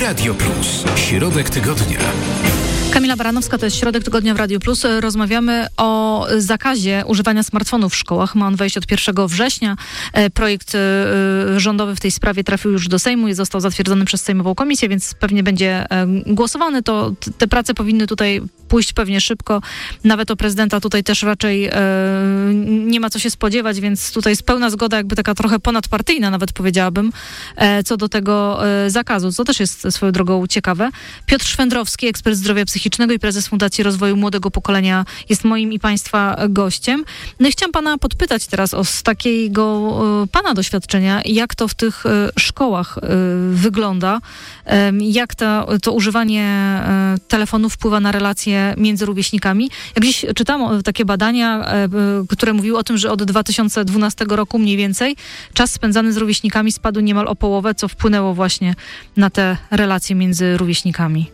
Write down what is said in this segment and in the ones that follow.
Radio Plus. Środek tygodnia. Kamila Baranowska, to jest Środek Tygodnia w Radiu Plus. Rozmawiamy o zakazie używania smartfonów w szkołach. Ma on wejść od 1 września. Projekt rządowy w tej sprawie trafił już do Sejmu i został zatwierdzony przez Sejmową Komisję, więc pewnie będzie głosowany. To te prace powinny tutaj pójść pewnie szybko. Nawet o prezydenta tutaj też raczej nie ma co się spodziewać, więc tutaj jest pełna zgoda, jakby taka trochę ponadpartyjna nawet powiedziałabym, co do tego zakazu, co też jest swoją drogą ciekawe. Piotr Szwendrowski, ekspert zdrowia psychicznego i prezes Fundacji Rozwoju Młodego Pokolenia, jest moim i Państwa gościem. No i chciałam Pana podpytać teraz z takiego Pana doświadczenia, jak to w tych szkołach wygląda, jak to używanie telefonu wpływa na relacje między rówieśnikami. Jak gdzieś czytałam takie badania, które mówiły o tym, że od 2012 roku mniej więcej czas spędzany z rówieśnikami spadł niemal o połowę, co wpłynęło właśnie na te relacje między rówieśnikami.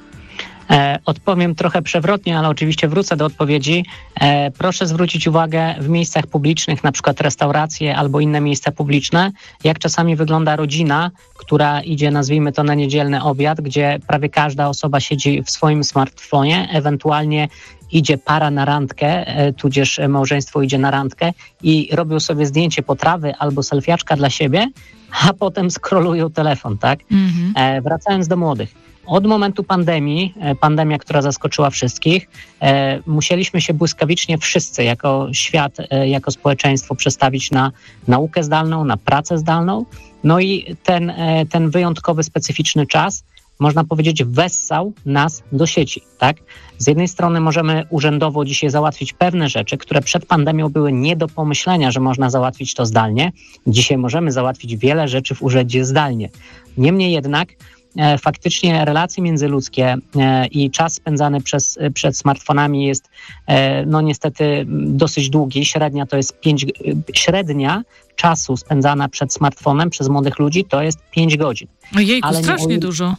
Odpowiem trochę przewrotnie, ale oczywiście wrócę do odpowiedzi. Proszę zwrócić uwagę w miejscach publicznych, na przykład restauracje albo inne miejsca publiczne, jak czasami wygląda rodzina, która idzie, nazwijmy to, na niedzielny obiad, gdzie prawie każda osoba siedzi w swoim smartfonie, ewentualnie idzie para na randkę, tudzież małżeństwo idzie na randkę i robią sobie zdjęcie potrawy albo selfiaczka dla siebie, a potem scrollują telefon, tak? Wracając do młodych. Od momentu pandemia, która zaskoczyła wszystkich, musieliśmy się błyskawicznie wszyscy jako świat, jako społeczeństwo przestawić na naukę zdalną, na pracę zdalną. No i ten wyjątkowy, specyficzny czas, można powiedzieć, wessał nas do sieci, tak? Z jednej strony możemy urzędowo dzisiaj załatwić pewne rzeczy, które przed pandemią były nie do pomyślenia, że można załatwić to zdalnie. Dzisiaj możemy załatwić wiele rzeczy w urzędzie zdalnie. Niemniej jednak faktycznie relacje międzyludzkie i czas spędzany przed smartfonami jest no niestety dosyć długi. Średnia czasu spędzana przed smartfonem przez młodych ludzi to jest 5 godzin. Ojejku, ale strasznie dużo.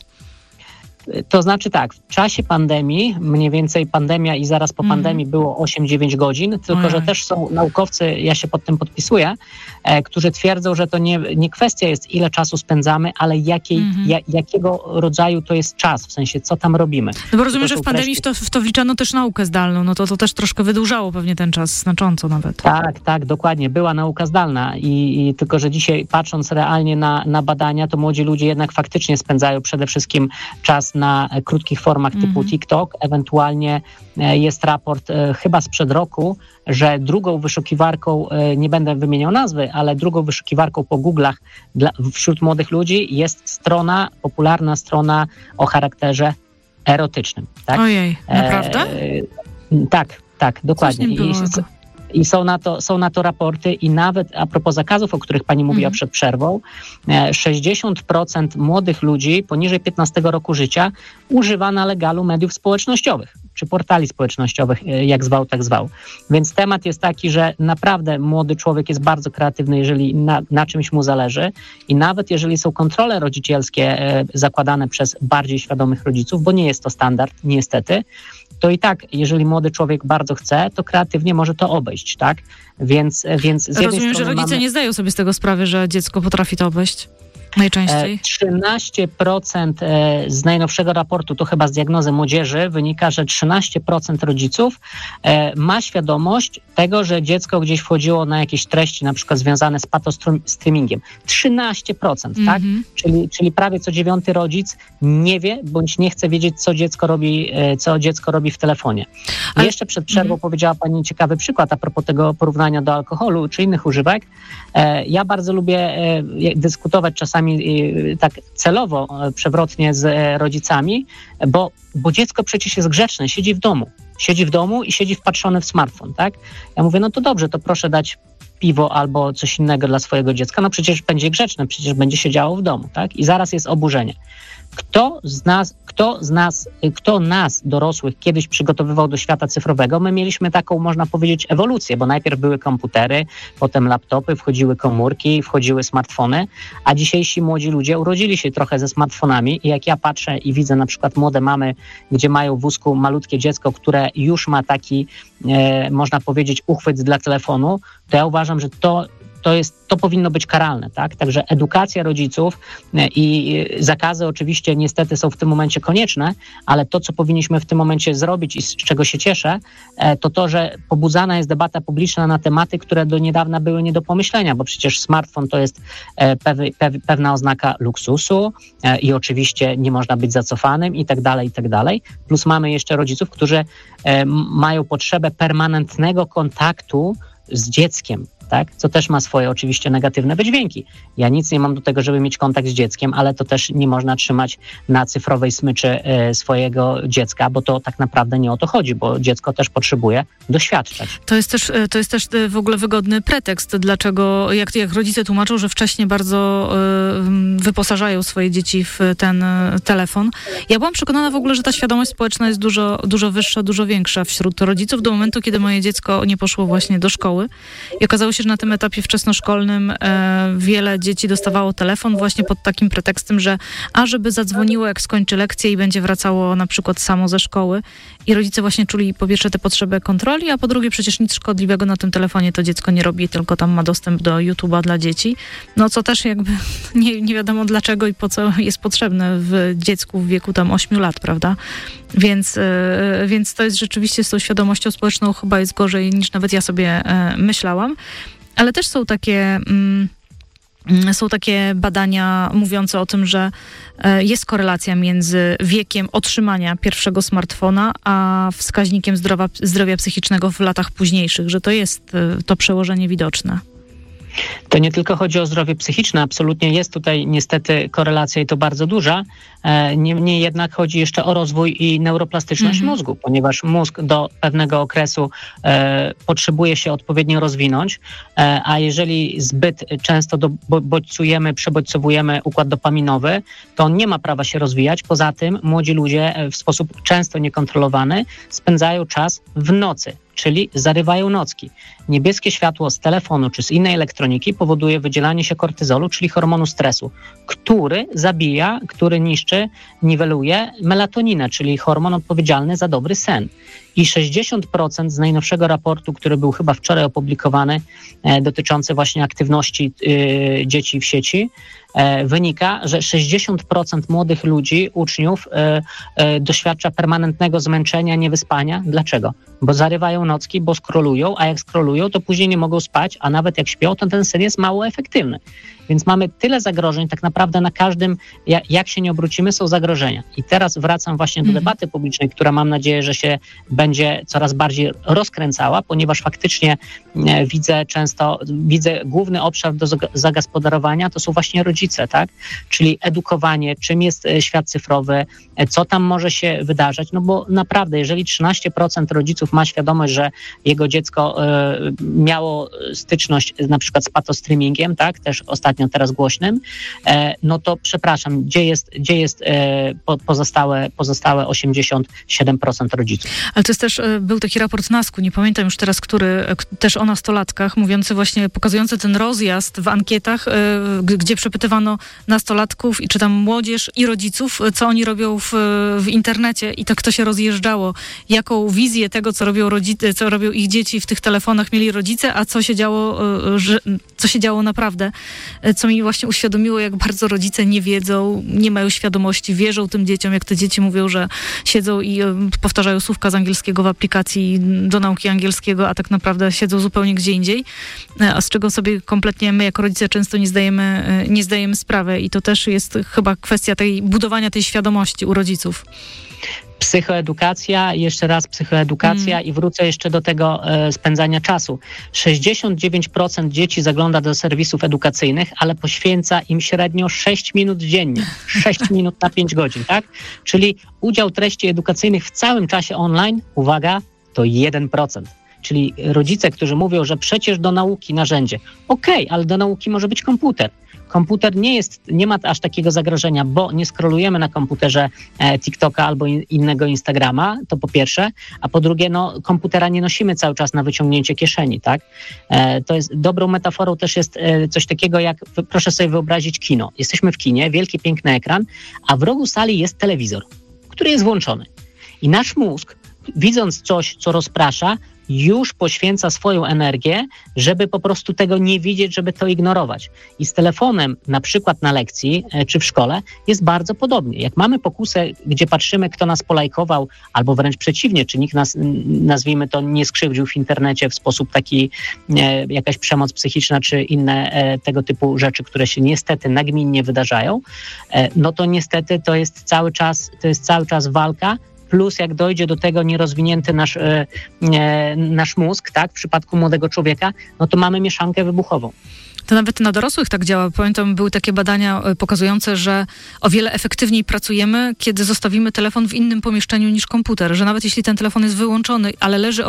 To znaczy tak, w czasie pandemii, mniej więcej pandemia i zaraz po pandemii było 8-9 godzin, tylko że też są naukowcy, ja się pod tym podpisuję, którzy twierdzą, że to nie kwestia jest, ile czasu spędzamy, ale jakiego rodzaju to jest czas, w sensie co tam robimy. No bo rozumiem, że w pandemii w to wliczano też naukę zdalną, no to też troszkę wydłużało pewnie ten czas znacząco nawet. Tak, dokładnie, była nauka zdalna i tylko, że dzisiaj patrząc realnie na badania, to młodzi ludzie jednak faktycznie spędzają przede wszystkim czas na krótkich formach typu TikTok. Ewentualnie jest raport chyba sprzed roku, że drugą wyszukiwarką, nie będę wymieniał nazwy, ale drugą wyszukiwarką po Google'ach wśród młodych ludzi jest popularna strona o charakterze erotycznym. Tak? Ojej, naprawdę? Tak, dokładnie. I są na to raporty i nawet a propos zakazów, o których pani mówiła przed przerwą, 60% młodych ludzi poniżej 15 roku życia używa na legalu mediów społecznościowych, czy portali społecznościowych, jak zwał, tak zwał. Więc temat jest taki, że naprawdę młody człowiek jest bardzo kreatywny, jeżeli na czymś mu zależy i nawet jeżeli są kontrole rodzicielskie zakładane przez bardziej świadomych rodziców, bo nie jest to standard, niestety, to i tak, jeżeli młody człowiek bardzo chce, to kreatywnie może to obejść, tak? Więc z jednej strony rozumiem, że rodzice nie zdają sobie z tego sprawy, że dziecko potrafi to obejść najczęściej. 13% z najnowszego raportu, to chyba z diagnozy młodzieży, wynika, że 13% rodziców ma świadomość tego, że dziecko gdzieś wchodziło na jakieś treści, na przykład związane z patostreamingiem. 13%, tak? Czyli prawie co 9 rodzic nie wie, bądź nie chce wiedzieć, co dziecko robi w telefonie. I jeszcze przed przerwą powiedziała pani ciekawy przykład a propos tego porównania do alkoholu czy innych używek. Ja bardzo lubię dyskutować czasami tak celowo, przewrotnie z rodzicami, bo dziecko przecież jest grzeczne, siedzi w domu i siedzi wpatrzony w smartfon, tak? Ja mówię, no to dobrze, to proszę dać piwo albo coś innego dla swojego dziecka, no przecież będzie grzeczne, przecież będzie siedziało w domu, tak? I zaraz jest oburzenie. Kto nas, dorosłych, kiedyś przygotowywał do świata cyfrowego? My mieliśmy taką, można powiedzieć, ewolucję, bo najpierw były komputery, potem laptopy, wchodziły komórki, wchodziły smartfony, a dzisiejsi młodzi ludzie urodzili się trochę ze smartfonami i jak ja patrzę i widzę na przykład młode mamy, gdzie mają w wózku malutkie dziecko, które już ma taki, można powiedzieć, uchwyt dla telefonu, to ja uważam, że to powinno być karalne, tak? Także edukacja rodziców i zakazy oczywiście niestety są w tym momencie konieczne, ale to, co powinniśmy w tym momencie zrobić i z czego się cieszę, to, że pobudzana jest debata publiczna na tematy, które do niedawna były nie do pomyślenia, bo przecież smartfon to jest pewna oznaka luksusu i oczywiście nie można być zacofanym i tak dalej. Plus mamy jeszcze rodziców, którzy mają potrzebę permanentnego kontaktu z dzieckiem, tak? Co też ma swoje oczywiście negatywne wydźwięki. Ja nic nie mam do tego, żeby mieć kontakt z dzieckiem, ale to też nie można trzymać na cyfrowej smyczy swojego dziecka, bo to tak naprawdę nie o to chodzi, bo dziecko też potrzebuje doświadczać. To jest też w ogóle wygodny pretekst, dlaczego, jak rodzice tłumaczą, że wcześniej bardzo wyposażają swoje dzieci w ten telefon. Ja byłam przekonana w ogóle, że ta świadomość społeczna jest dużo wyższa, dużo większa wśród rodziców do momentu, kiedy moje dziecko nie poszło właśnie do szkoły i okazało się, że na tym etapie wczesnoszkolnym wiele dzieci dostawało telefon właśnie pod takim pretekstem, że żeby zadzwoniło, jak skończy lekcję i będzie wracało na przykład samo ze szkoły. I rodzice właśnie czuli po pierwsze tę potrzebę kontroli, a po drugie przecież nic szkodliwego na tym telefonie to dziecko nie robi, tylko tam ma dostęp do YouTube'a dla dzieci. No co też jakby nie wiadomo dlaczego i po co jest potrzebne w dziecku w wieku tam 8 lat, prawda? Więc to jest rzeczywiście z tą świadomością społeczną chyba jest gorzej niż nawet ja sobie myślałam. Ale też są takie badania mówiące o tym, że jest korelacja między wiekiem otrzymania pierwszego smartfona, a wskaźnikiem zdrowia psychicznego w latach późniejszych, że to jest to przełożenie widoczne. To nie tylko chodzi o zdrowie psychiczne, absolutnie jest tutaj niestety korelacja i to bardzo duża. Niemniej jednak chodzi jeszcze o rozwój i neuroplastyczność mózgu, ponieważ mózg do pewnego okresu potrzebuje się odpowiednio rozwinąć, a jeżeli zbyt często przebodźcowujemy układ dopaminowy, to on nie ma prawa się rozwijać. Poza tym młodzi ludzie w sposób często niekontrolowany spędzają czas w nocy, czyli zarywają nocki. Niebieskie światło z telefonu czy z innej elektroniki powoduje wydzielanie się kortyzolu, czyli hormonu stresu, który zabija, który niszczy, niweluje melatoninę, czyli hormon odpowiedzialny za dobry sen. I 60% z najnowszego raportu, który był chyba wczoraj opublikowany, dotyczący właśnie aktywności dzieci w sieci, wynika, że 60% młodych ludzi, uczniów doświadcza permanentnego zmęczenia, niewyspania. Dlaczego? Bo zarywają nocki, bo scrollują, a jak scrollują, to później nie mogą spać, a nawet jak śpią, to ten sen jest mało efektywny. Więc mamy tyle zagrożeń, tak naprawdę na każdym, jak się nie obrócimy, są zagrożenia. I teraz wracam właśnie do debaty publicznej, która mam nadzieję, że się będzie coraz bardziej rozkręcała, ponieważ faktycznie widzę główny obszar do zagospodarowania, to są właśnie rodzice, tak? Czyli edukowanie, czym jest świat cyfrowy, co tam może się wydarzać, no bo naprawdę, jeżeli 13% rodziców ma świadomość, że jego dziecko miało styczność na przykład z patostreamingiem, tak? Też ostatnio teraz głośnym, no to przepraszam, gdzie jest pozostałe 87% rodziców? Ale to jest też, był taki raport NASK-u, nie pamiętam już teraz, który, też o nastolatkach, mówiący właśnie, pokazujący ten rozjazd w ankietach, gdzie przepytywano nastolatków czy tam młodzież i rodziców, co oni robią w internecie i to kto się rozjeżdżało, jaką wizję tego, co robią ich dzieci w tych telefonach mieli rodzice, a co się działo naprawdę, co mi właśnie uświadomiło, jak bardzo rodzice nie wiedzą, nie mają świadomości, wierzą tym dzieciom, jak te dzieci mówią, że siedzą i powtarzają słówka z angielskiego w aplikacji do nauki angielskiego, a tak naprawdę siedzą zupełnie gdzie indziej, a z czego sobie kompletnie my jako rodzice często nie zdajemy sprawy i to też jest chyba kwestia budowania tej świadomości u rodziców. Psychoedukacja, jeszcze raz psychoedukacja i wrócę jeszcze do tego spędzania czasu. 69% dzieci zagląda do serwisów edukacyjnych, ale poświęca im średnio 6 minut dziennie. 6 minut na 5 godzin, tak? Czyli udział treści edukacyjnych w całym czasie online, uwaga, to 1%. Czyli rodzice, którzy mówią, że przecież do nauki narzędzie. Okej, ale do nauki może być komputer. Komputer nie ma aż takiego zagrożenia, bo nie scrollujemy na komputerze TikToka albo innego Instagrama, to po pierwsze, a po drugie, komputera nie nosimy cały czas na wyciągnięcie kieszeni, tak? To jest dobrą metaforą też jest coś takiego jak, proszę sobie wyobrazić kino. Jesteśmy w kinie, wielki, piękny ekran, a w rogu sali jest telewizor, który jest włączony. I nasz mózg, widząc coś, co rozprasza, już poświęca swoją energię, żeby po prostu tego nie widzieć, żeby to ignorować. I z telefonem, na przykład na lekcji czy w szkole, jest bardzo podobnie. Jak mamy pokusę, gdzie patrzymy, kto nas polajkował, albo wręcz przeciwnie, czy nikt nas, nazwijmy to, nie skrzywdził w internecie w sposób taki, jakaś przemoc psychiczna, czy inne tego typu rzeczy, które się niestety nagminnie wydarzają, no to niestety to jest cały czas walka. Plus jak dojdzie do tego nierozwinięty nasz mózg, tak, w przypadku młodego człowieka, no to mamy mieszankę wybuchową. To nawet na dorosłych tak działa. Pamiętam, były takie badania pokazujące, że o wiele efektywniej pracujemy, kiedy zostawimy telefon w innym pomieszczeniu niż komputer. Że nawet jeśli ten telefon jest wyłączony, ale leży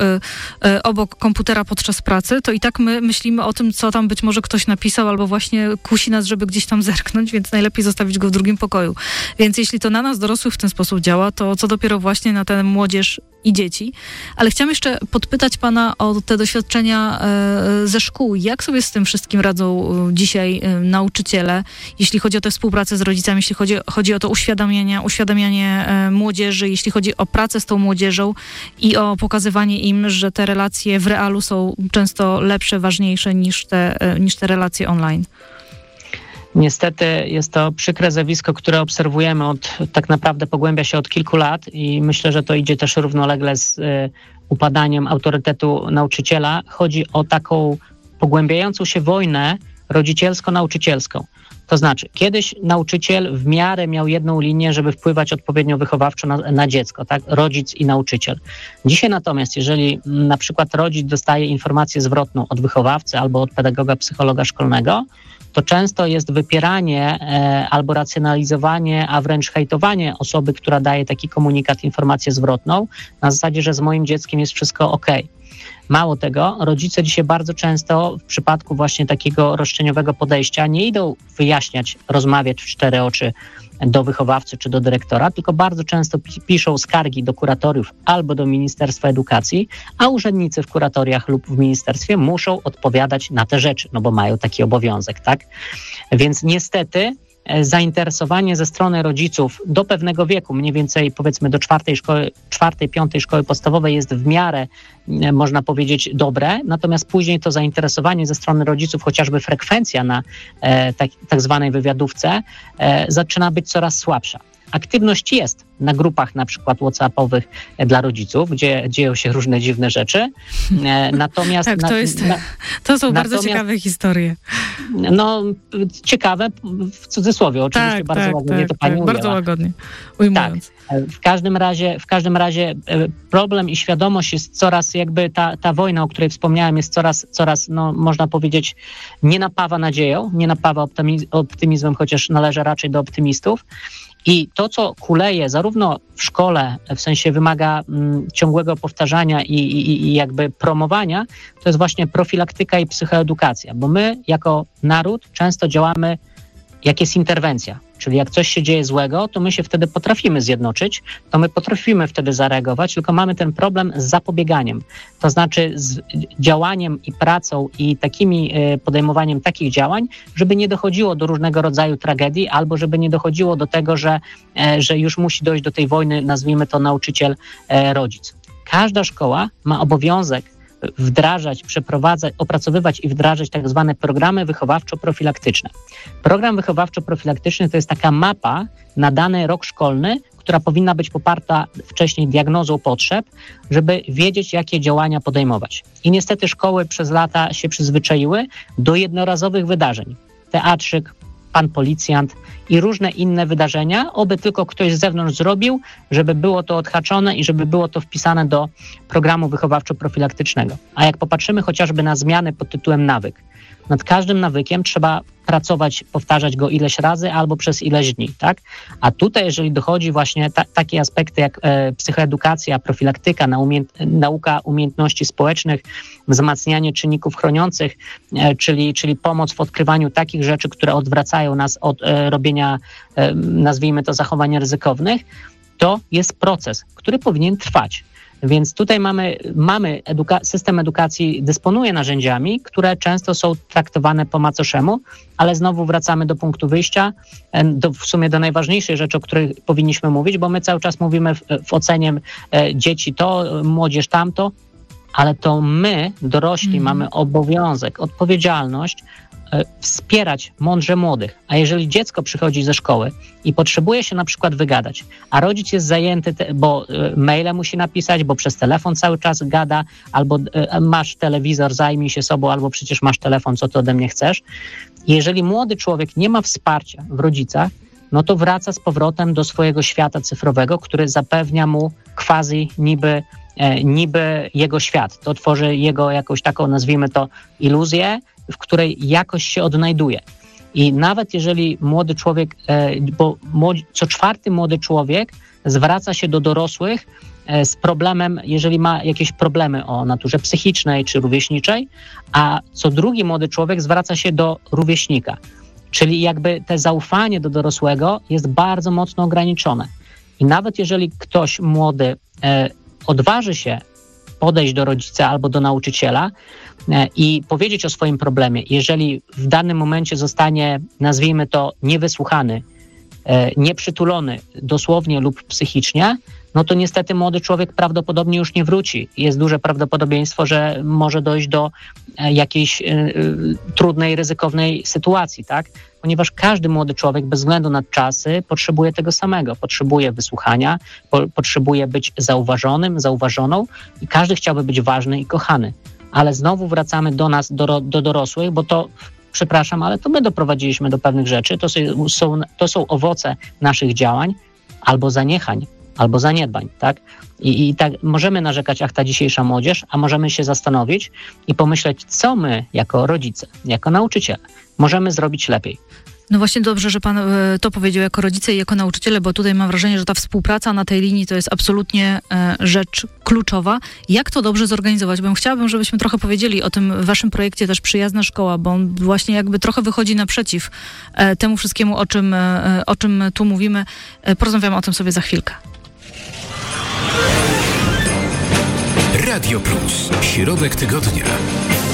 obok komputera podczas pracy, to i tak my myślimy o tym, co tam być może ktoś napisał, albo właśnie kusi nas, żeby gdzieś tam zerknąć, więc najlepiej zostawić go w drugim pokoju. Więc jeśli to na nas dorosłych w ten sposób działa, to co dopiero właśnie na tę młodzież i dzieci. Ale chciałam jeszcze podpytać pana o te doświadczenia ze szkół. Jak sobie z tym wszystkim radzą dzisiaj nauczyciele, jeśli chodzi o tę współpracę z rodzicami, jeśli chodzi o to uświadamianie młodzieży, jeśli chodzi o pracę z tą młodzieżą i o pokazywanie im, że te relacje w realu są często lepsze, ważniejsze niż te relacje online? Niestety jest to przykre zjawisko, które obserwujemy tak naprawdę pogłębia się od kilku lat i myślę, że to idzie też równolegle z upadaniem autorytetu nauczyciela. Chodzi o taką pogłębiającą się wojnę rodzicielsko-nauczycielską. To znaczy, kiedyś nauczyciel w miarę miał jedną linię, żeby wpływać odpowiednio wychowawczo na dziecko, tak? Rodzic i nauczyciel. Dzisiaj natomiast, jeżeli na przykład rodzic dostaje informację zwrotną od wychowawcy albo od pedagoga, psychologa szkolnego, to często jest wypieranie albo racjonalizowanie, a wręcz hejtowanie osoby, która daje taki komunikat, informację zwrotną, na zasadzie, że z moim dzieckiem jest wszystko okej. Mało tego, rodzice dzisiaj bardzo często w przypadku właśnie takiego roszczeniowego podejścia nie idą wyjaśniać, rozmawiać w cztery oczy do wychowawcy czy do dyrektora, tylko bardzo często piszą skargi do kuratoriów albo do Ministerstwa Edukacji, a urzędnicy w kuratoriach lub w ministerstwie muszą odpowiadać na te rzeczy, no bo mają taki obowiązek, tak? Więc niestety zainteresowanie ze strony rodziców do pewnego wieku, mniej więcej powiedzmy do czwartej, piątej szkoły podstawowej jest w miarę, można powiedzieć, dobre, natomiast później to zainteresowanie ze strony rodziców, chociażby frekwencja na tak zwanej wywiadówce zaczyna być coraz słabsza. Aktywność jest na grupach na przykład WhatsAppowych dla rodziców, gdzie dzieją się różne dziwne rzeczy. Natomiast tak, to są bardzo ciekawe historie. No, ciekawe w cudzysłowie, oczywiście bardzo ładnie to pani ujęła. Bardzo łagodnie ujmując. Tak. W każdym razie problem i świadomość jest coraz jakby ta wojna, o której wspomniałem, jest coraz no, można powiedzieć, nie napawa nadzieją, nie napawa optymizmem, chociaż należy raczej do optymistów. I to, co kuleje zarówno w szkole, w sensie wymaga ciągłego powtarzania i jakby promowania, to jest właśnie profilaktyka i psychoedukacja, bo my jako naród często działamy, jak jest interwencja. Czyli jak coś się dzieje złego, to my się wtedy potrafimy zjednoczyć, to my potrafimy wtedy zareagować, tylko mamy ten problem z zapobieganiem. To znaczy z działaniem i pracą i podejmowaniem takich działań, żeby nie dochodziło do różnego rodzaju tragedii albo żeby nie dochodziło do tego, że już musi dojść do tej wojny, nazwijmy to nauczyciel-rodzic. Każda szkoła ma obowiązek wdrażać, przeprowadzać, opracowywać i wdrażać tak zwane programy wychowawczo-profilaktyczne. Program wychowawczo-profilaktyczny to jest taka mapa na dany rok szkolny, która powinna być poparta wcześniej diagnozą potrzeb, żeby wiedzieć, jakie działania podejmować. I niestety szkoły przez lata się przyzwyczaiły do jednorazowych wydarzeń. Teatrzyk, pan policjant i różne inne wydarzenia, oby tylko ktoś z zewnątrz zrobił, żeby było to odhaczone i żeby było to wpisane do programu wychowawczo-profilaktycznego. A jak popatrzymy chociażby na zmiany pod tytułem nawyk, nad każdym nawykiem trzeba pracować, powtarzać go ileś razy albo przez ileś dni, tak? A tutaj, jeżeli dochodzi właśnie takie aspekty jak psychoedukacja, profilaktyka, nauka umiejętności społecznych, wzmacnianie czynników chroniących, czyli pomoc w odkrywaniu takich rzeczy, które odwracają nas od robienia, nazwijmy to, zachowań ryzykownych, to jest proces, który powinien trwać. Więc tutaj system edukacji dysponuje narzędziami, które często są traktowane po macoszemu, ale znowu wracamy do punktu wyjścia, w sumie do najważniejszej rzeczy, o której powinniśmy mówić, bo my cały czas mówimy w ocenie dzieci to, młodzież tamto, ale to my, dorośli, mamy obowiązek, odpowiedzialność wspierać mądrze młodych. A jeżeli dziecko przychodzi ze szkoły i potrzebuje się na przykład wygadać, a rodzic jest zajęty, bo maile musi napisać, bo przez telefon cały czas gada, albo masz telewizor, zajmij się sobą, albo przecież masz telefon, co ty ode mnie chcesz. Jeżeli młody człowiek nie ma wsparcia w rodzicach, no to wraca z powrotem do swojego świata cyfrowego, który zapewnia mu quasi niby jego świat. To tworzy jego jakąś taką, nazwijmy to, iluzję, w której jakoś się odnajduje. I nawet jeżeli młody człowiek, bo co czwarty młody człowiek zwraca się do dorosłych z problemem, jeżeli ma jakieś problemy o naturze psychicznej czy rówieśniczej, a co drugi młody człowiek zwraca się do rówieśnika. Czyli jakby te zaufanie do dorosłego jest bardzo mocno ograniczone. I nawet jeżeli ktoś młody odważy się podejść do rodzica albo do nauczyciela i powiedzieć o swoim problemie, jeżeli w danym momencie zostanie, nazwijmy to, niewysłuchany, nieprzytulony dosłownie lub psychicznie, no to niestety młody człowiek prawdopodobnie już nie wróci. Jest duże prawdopodobieństwo, że może dojść do jakiejś trudnej, ryzykownej sytuacji, tak? Ponieważ każdy młody człowiek, bez względu na czasy, potrzebuje tego samego. Potrzebuje wysłuchania, potrzebuje być zauważonym, zauważoną i każdy chciałby być ważny i kochany. Ale znowu wracamy do nas, do dorosłych, bo to, przepraszam, ale to my doprowadziliśmy do pewnych rzeczy. To są owoce naszych działań albo zaniechań, albo zaniedbań, tak? I tak możemy narzekać, ach, ta dzisiejsza młodzież, a możemy się zastanowić i pomyśleć, co my jako rodzice, jako nauczyciele możemy zrobić lepiej. No właśnie dobrze, że pan to powiedział jako rodzice i jako nauczyciele, bo tutaj mam wrażenie, że ta współpraca na tej linii to jest absolutnie rzecz kluczowa. Jak to dobrze zorganizować? Bo chciałabym, żebyśmy trochę powiedzieli o tym waszym projekcie też Przyjazna Szkoła, bo on właśnie jakby trochę wychodzi naprzeciw temu wszystkiemu, o czym tu mówimy. Porozmawiamy o tym sobie za chwilkę. Radio Plus. Środek tygodnia.